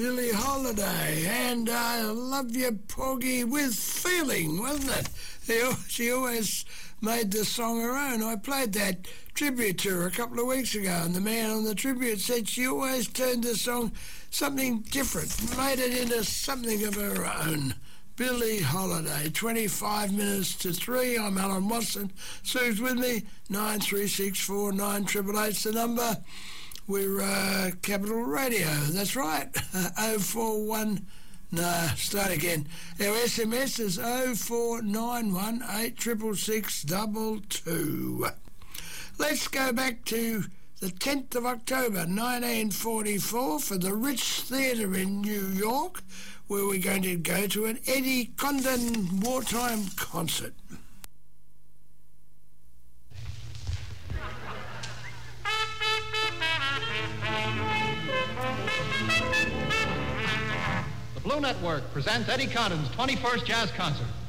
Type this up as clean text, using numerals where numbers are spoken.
Billie Holiday, and I Love You Porgy with feeling, wasn't it? She always made the song her own. I played that tribute to her a couple of weeks ago, and the man on the tribute said she always turned the song something different, made it into something of her own. Billie Holiday, 25 minutes to 3. I'm Alan Watson. Sue's with me, 9364 9888's the number. We're Capital Radio, that's right. 041... No, start again. Our SMS is 0491 866 222. Let's go back to the 10th of October 1944 for the Ritz Theatre in New York, where we're going to go to an Eddie Condon wartime concert. The Blue Network presents Eddie Condon's 21st Jazz Concert.